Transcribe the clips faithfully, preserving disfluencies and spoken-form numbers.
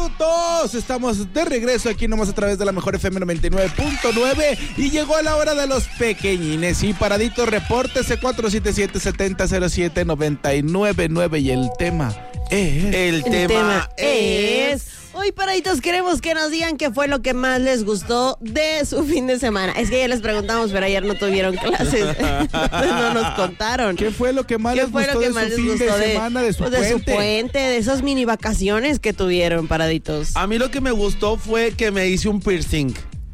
Paráditos, estamos de regreso aquí nomás a través de la mejor F M noventa y nueve punto nueve y llegó la hora de los pequeñines. Y Paraditos, repórtese cuatro siete siete, siete cero cero siete, nueve nueve nueve y el tema es... El, el tema, tema es... es... Hoy, Paraditos, queremos que nos digan qué fue lo que más les gustó de su fin de semana. Es que ya les preguntamos, pero ayer no tuvieron clases. Entonces no nos contaron. ¿Qué fue lo que más les gustó de su fin de semana, de su pues, de puente? su puente, de esas mini vacaciones que tuvieron, Paraditos. A mí lo que me gustó fue que me hice un piercing.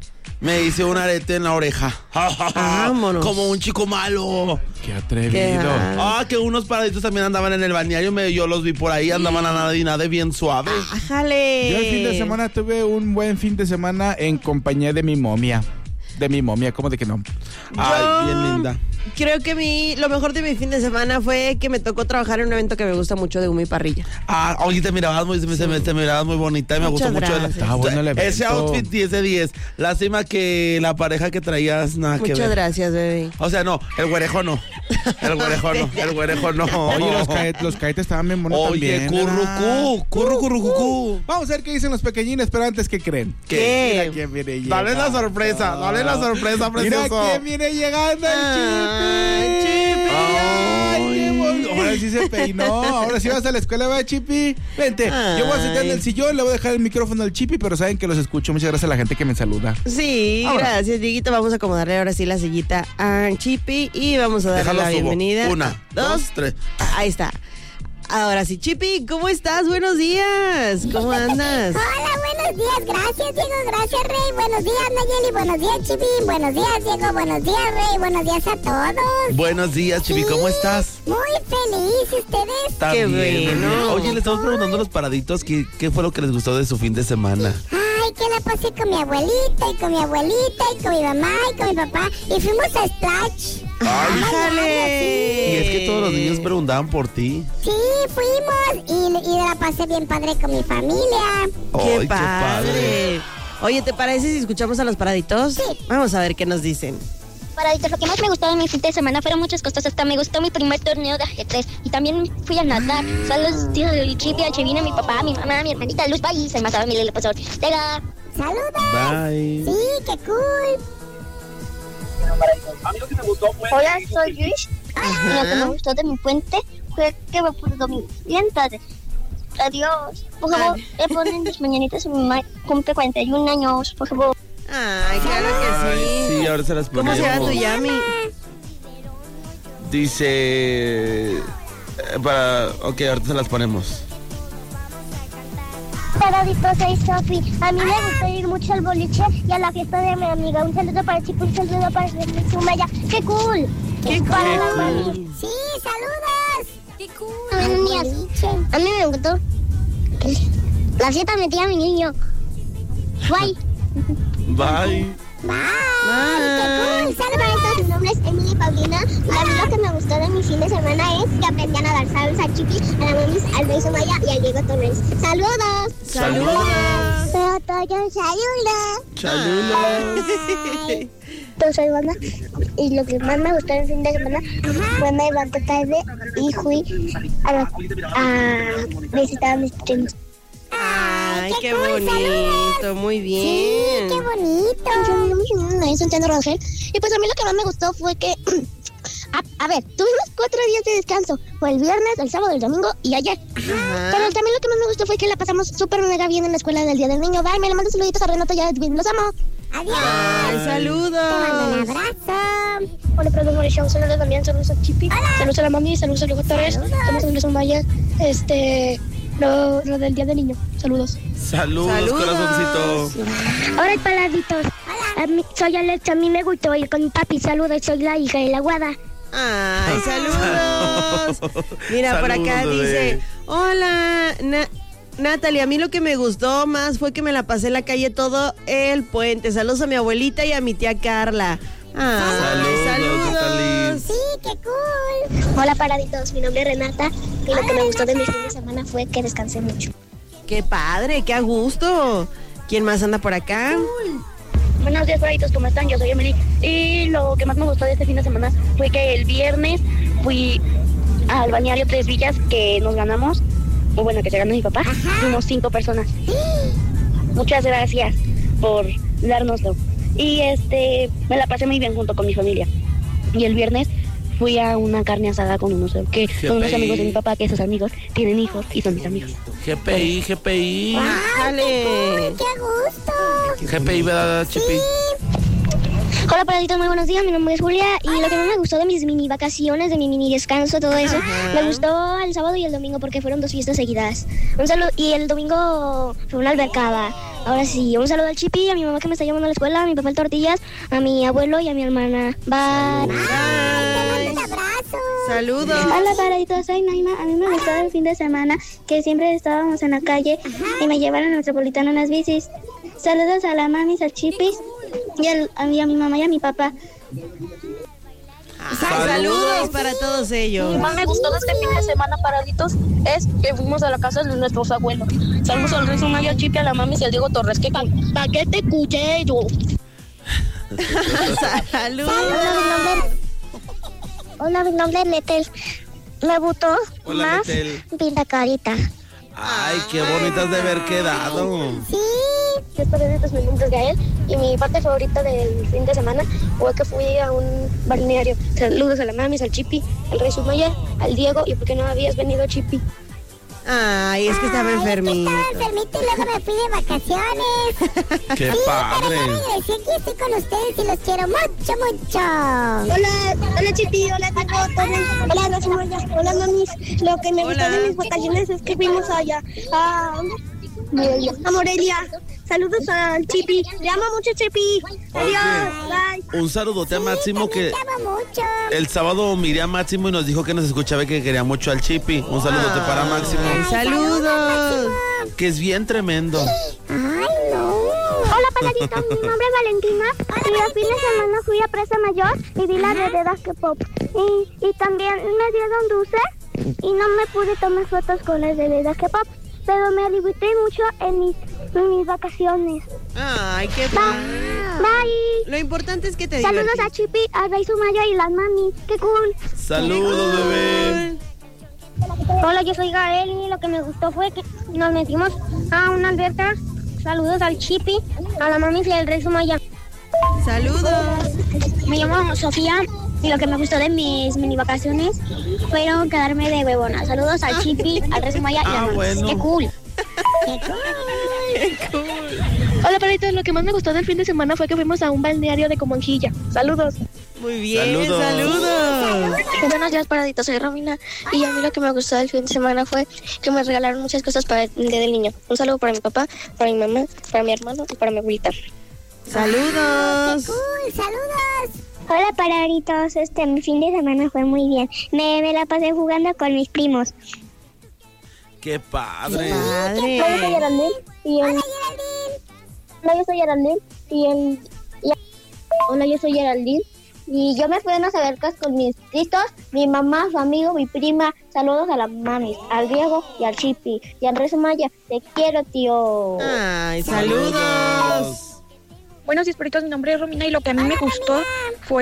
Me hice un arete en la oreja. Vámonos. Como un chico malo. Qué atrevido. Qué Ah, que unos paraditos también andaban en el balneario. Me, yo los vi por ahí, andaban a nada y nada bien suaves. ¡Ájale! Yo el fin de semana tuve un buen fin de semana en compañía de mi momia. De mi momia, ¿cómo de que no? Ay, bien linda. Creo que mi, lo mejor de mi fin de semana fue que me tocó trabajar en un evento que me gusta mucho de humo y parrilla. Ah, oye, te mirabas muy, sí. te, te mirabas muy bonita y me Muchas gustó mucho. gracias. Estaba bueno el evento. Ese outfit diez de diez. Lástima que la pareja que traías nada que Muchas ver. gracias, bebé. O sea, no, el güerejo no. El güerejo no, el güerejo no. Oye, los, caet, los caetes estaban bien buenos Oye, también. currucú, currucurrucucú. Vamos a ver qué dicen los pequeñines, pero antes, ¿qué creen? ¿Qué? Mira quién viene llegando. Dale la sorpresa, dale la sorpresa, precioso. Mira quién viene llegando, el Ah, Chipi. Chipi. Ay, qué bonito. Ahora sí se peinó. Ahora sí vas a la escuela, ¿verdad, Chipi? Vente. Yo voy a sentar en el sillón, le voy a dejar el micrófono al Chipi, pero saben que los escucho. Muchas gracias a la gente que me saluda. Sí, Ahora. gracias, Dieguito. Vamos a acomodarle ahora sí la sillita a Chipi y vamos a darle Déjalo la subo. bienvenida. Una, dos, tres. Ahí está. Ahora sí, Chipi, ¿cómo estás? Buenos días. ¿Cómo andas? Hola, buenos días, gracias Diego, gracias Rey, buenos días Nayeli, buenos días Chipi, buenos días Diego, buenos días Rey, buenos días a todos. Buenos días, Chibi, ¿cómo Sí, estás? Muy feliz, ¿y ustedes? También. bueno. Oye, le estamos preguntando a los paraditos qué, qué fue lo que les gustó de su fin de semana. Ay, que la pasé con mi abuelita y con mi abuelita y con mi mamá y con mi papá y fuimos a Splash. Ay, ¡Ájale! Y es que todos los niños preguntaban por ti. Sí, fuimos y, y la pasé bien padre con mi familia. ¡Qué Ay, padre! Oye, ¿te parece si escuchamos a los paraditos? Sí. Vamos a ver qué nos dicen. Paraditos, lo que más me gustó de mi fin de semana fueron muchas cosas. Hasta me gustó mi primer torneo de ajedrez. Y también fui a nadar. Saludos, tío del Chipi, a Chevina, mi papá, mi mamá, mi hermanita Luz Valle, soy más familia del pastor. Tega. Saludos. Bye. Sí, qué cool. Hola, soy Luis. Y lo que me gustó de mi puente fue que me puso mis dientes. Adiós. Por favor, le ponen las mañanitas a mi mamá. Cumple cuarenta y un años, por favor. Ay, claro que sí. Sí, ahora se las ¿Cómo se llama tu ponemos. Yami? Dice... eh, Para... Ok, ahorita se las ponemos. Paraditos, soy Sofi. A mí me gustó ir mucho al boliche y a la fiesta de mi amiga. Un saludo para Chico, un saludo para Sumaya. ¡Qué cool! ¡Qué Para la cool! mami. Sí, saludos. ¡Qué cool! Buenos días. A mí me gustó la fiesta metía a mi niño. Bye. Bye. Bye. Bye. Qué cool. Saludos. Mi nombre es Emily Paulina y a mí lo que me gustó de mi fin de semana es que aprendí a nadar. Saludos a Chiqui, a la mamis, al Rey Sumaya y al Diego Torres. ¡Saludos! ¡Saludos! Pero todo saludos. Chalulos. Yo soy Wanda y lo que más me gustó del fin de semana fue me levanté tarde y fui a, la, a visitar a mis primos. Ay, qué cool, bonito, saludos. muy Sí, bien. qué bonito. Soy Santiago Rangel y pues a mí lo que más me gustó fue que a, a ver, tuvimos cuatro días de descanso, fue el viernes, el sábado, el domingo y ayer. Ajá. Pero también lo que más me gustó fue que la pasamos súper mega bien en la escuela del Día del Niño. Bye, me le mando saluditos a Renato y a Edwin, los amo. Adiós. Ay, Te mando un saludos. abrazo. Hola, perdón por el show, saludos también, saludos a Chipi, saludos a la mami, saludos a Lugo Torres, saludos a Luis Maya, este, lo, lo del Día del Niño, saludos. Saludos, Saludos. corazoncito. Hola, paladitos. A mí, soy Alexa, a mí me gustó ir con mi papi, saludos, soy la hija de la guada. Ay, saludos. Mira, por acá Saludos, dice, bebé. hola, Na- Natalie, a mí lo que me gustó más fue que me la pasé en la calle todo el puente. Saludos a mi abuelita y a mi tía Carla. Ay, Saludos, saludos. Natalie. Sí, qué cool. Hola, paraditos, mi nombre es Renata y lo que me gustó de mi fin de semana fue que descansé mucho. Qué padre, qué a gusto. ¿Quién más anda por acá? Buenos días, paraditos, ¿cómo están? Yo soy Emily y lo que más me gustó de este fin de semana fue que el viernes fui al balneario Tres Villas que nos ganamos muy bueno que se ganó mi papá. Fuimos cinco personas. Muchas gracias por dárnoslo. Y este, me la pasé muy bien junto con mi familia. Y el viernes fui a una carne asada con unos, que son unos amigos de mi papá, que esos amigos tienen hijos y son mis amigos. G P I, G P I. Dale. ¡Qué gusto! G P I, ¿verdad, Chipi? Hola, paraditos, muy buenos días. Mi nombre es Julia y lo que más me gustó de mis mini vacaciones, de mi mini descanso, todo eso, Ajá. me gustó el sábado y el domingo porque fueron dos fiestas seguidas. Un saludo, y el domingo fue una albercada. Ahora sí, un saludo al Chipi, a mi mamá que me está llamando a la escuela, a mi papá el Tortillas, a mi abuelo y a mi hermana. Bye. Bye. ¡Un abrazo! Saludos. Hola, paraditos, soy Naima. A mí me gustó el fin de semana que siempre estábamos en la calle y me llevaron al Metropolitano en las bicis. Saludos a la mami, al Chipis y, al- a, mi, a mi mamá y a mi papá. Ay, saludos para todos ellos. Más me gustó de este fin de semana, paraditos, es que fuimos a la casa de nuestros abuelos. Saludos al Rezo Maya, al Chipi, a la mami y al Diego Torres. Que pa, pa que te escuché yo. Saludos. Hola, mi nombre es Letel. Me gustó Hola, más Letel. Pinta Carita. Ay, qué bonitas de haber quedado. Los paraditos, mi nombre es Gael y mi parte favorita del fin de semana fue que fui a un balneario. Saludos a la mami, al Chipi, al Rey Sumaya, al Diego y porque no habías venido, Chipi. Ay, es que estaba enfermito. Estaba enfermito y luego me fui de vacaciones. Qué Sí, padre. pero ya regresé, aquí estoy con ustedes y los quiero mucho, mucho. Hola, hola Chipi, hola Diego Torres, hola Rey Sumaya, hola mamis. Lo que me Hola. gustó de mis vacaciones es que fuimos allá a, a Morelia. Saludos al Chipi. Te amo mucho, Chipi. Adiós. Bye. Un saludote a Máximo que Te amo mucho. el sábado miré a Máximo y nos dijo que nos escuchaba y que quería mucho al Chipi. Un saludote para Máximo, Saludos. que es bien tremendo. Ay, no. Hola, paraditos. Mi nombre es Valentina. Y el fin de semana fui a Presa Mayor y vi las veredas que pop. Y, y también me dieron dulce y no me pude tomar fotos con las veredas que pop. Pero me divertí mucho en mis, en mis vacaciones. Ay, qué padre. Bye. Lo importante es que te Saludos divertiste. a Chipi, a Rey Sumaya y las mami. ¡Qué cool! Saludos, bebé. Hola, yo soy Gael y lo que me gustó fue que nos metimos a una alberca. Saludos al Chipi, a la mami y al Rey Sumaya. Saludos. Me llamo Sofía y lo que me gustó de mis mini vacaciones fueron quedarme de huevona. Saludos al Chipi, al Rey Sumaya y a Ah, la mami. bueno. ¡Qué cool! Hola, paraditos, lo que más me gustó del fin de semana fue que fuimos a un balneario de Comonjilla. Saludos. Muy bien, Saludos. saludos. Buenos días, paraditos, soy Romina y a mí lo que me gustó del fin de semana fue que me regalaron muchas cosas para el día del niño. Un saludo para mi papá, para mi mamá, para mi hermano y para mi abuelita. Saludos. Uy, saludos. Hola, paraditos, este, mi fin de semana fue muy bien. Me, me la pasé jugando con mis primos. Qué padre. Hola, yo soy Padre. Geraldine y el... Hola, yo soy Geraldine y el... y- Hola, yo soy Geraldine y yo me fui a unas albercas con mis listos, mi mamá, su amigo, mi prima. Saludos a la mami, al Diego y al Chipi y al Rey Sumaya. Te quiero, tío. Ay, saludos. Buenos días, paraditos, mi nombre es Romina y lo que a mí me gustó fue